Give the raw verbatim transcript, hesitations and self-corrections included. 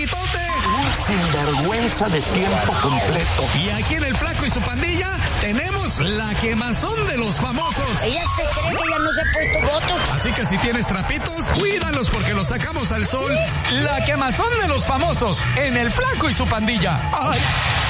Sinvergüenza de tiempo completo. Y aquí en El Flaco y su pandilla tenemos la quemazón de los famosos. Ella se cree que ya no se ha puesto botox. Así que si tienes trapitos, cuídalos porque los sacamos al sol. La quemazón de los famosos en El Flaco y su pandilla. ¡Ay!